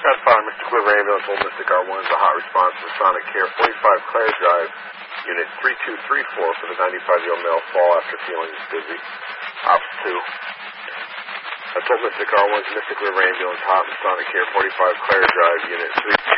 10-5, Mystic River Ambulance, Old Mystic R1 is a hot response to Sonic Care, 45 Clare Drive, Unit 3234 for the 95-year-old male fall after feeling dizzy. Ops 2. That's Old Mystic R1's Mystic River Ambulance, hot and Sonic Care, 45 Clare Drive, Unit 3.